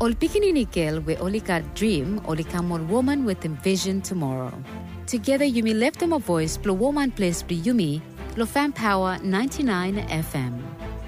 Ol pikininikel we olika dream olikamol woman with envision tomorrow. Together Yumi left them a voice, blow woman place be Yumi, lo fan power 99 FM.